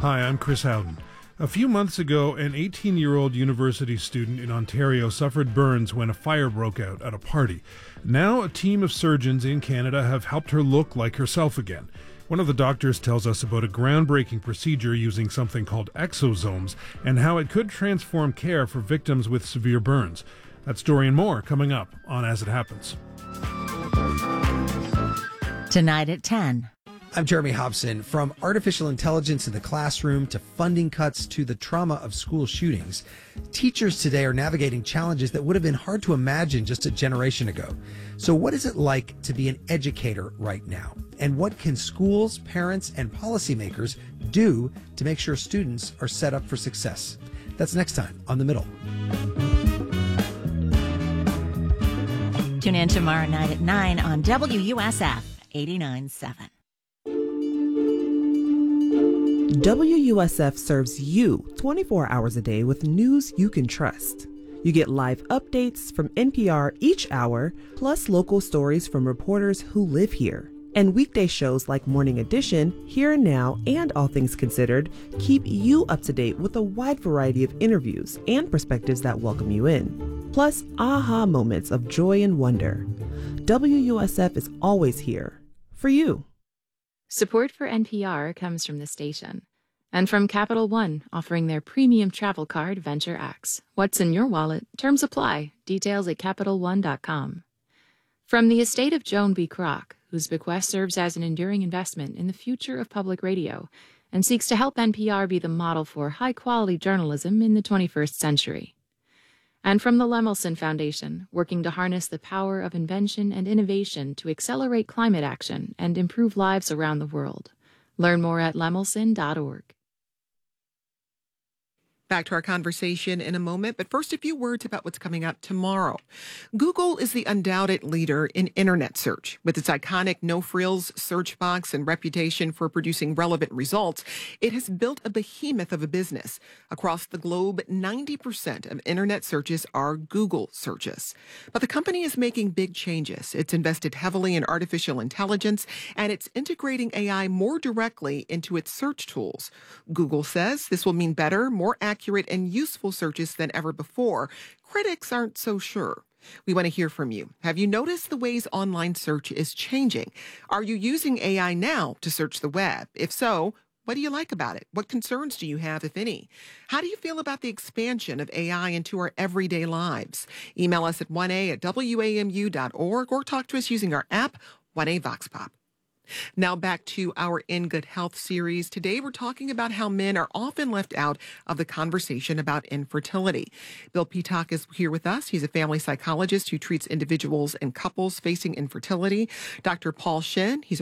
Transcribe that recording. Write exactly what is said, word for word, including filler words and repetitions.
Hi, I'm Chris Howden. A few months ago, an eighteen-year-old university student in Ontario suffered burns when a fire broke out at a party. Now, a team of surgeons in Canada have helped her look like herself again. One of the doctors tells us about a groundbreaking procedure using something called exosomes and how it could transform care for victims with severe burns. That story and more coming up on As It Happens. Tonight at ten. I'm Jeremy Hobson. From artificial intelligence in the classroom to funding cuts to the trauma of school shootings, teachers today are navigating challenges that would have been hard to imagine just a generation ago. So what is it like to be an educator right now? And what can schools, parents, and policymakers do to make sure students are set up for success? That's next time on The Middle. Tune in tomorrow night at nine on W U S F eighty-nine point seven. W U S F serves you twenty-four hours a day with news you can trust. You get live updates from N P R each hour, plus local stories from reporters who live here. And weekday shows like Morning Edition, Here and Now, and All Things Considered keep you up to date with a wide variety of interviews and perspectives that welcome you in. Plus, aha moments of joy and wonder. W U S F is always here for you. Support for N P R comes from the station and from Capital One, offering their premium travel card, Venture X. What's in your wallet? Terms apply. Details at Capital One dot com. From the estate of Joan B. Kroc, whose bequest serves as an enduring investment in the future of public radio and seeks to help N P R be the model for high-quality journalism in the twenty-first century. And from the Lemelson Foundation, working to harness the power of invention and innovation to accelerate climate action and improve lives around the world. Learn more at lemelson dot org. Back to our conversation in a moment, but first a few words about what's coming up tomorrow. Google is the undoubted leader in internet search. With its iconic no-frills search box and reputation for producing relevant results, it has built a behemoth of a business. Across the globe, ninety percent of internet searches are Google searches. But the company is making big changes. It's invested heavily in artificial intelligence, and it's integrating A I more directly into its search tools. Google says this will mean better, more accurate, accurate and useful searches than ever before. Critics aren't so sure. We want to hear from you. Have you noticed the ways online search is changing? Are you using A I now to search the web? If so, what do you like about it? What concerns do you have, if any? How do you feel about the expansion of A I into our everyday lives? Email us at one a at w a m u dot org or talk to us using our app, one A Vox Pop. Now back to our In Good Health series. Today we're talking about how men are often left out of the conversation about infertility. Bill Peacock is here with us. He's a family psychologist who treats individuals and couples facing infertility. Doctor Paul Shin, he's a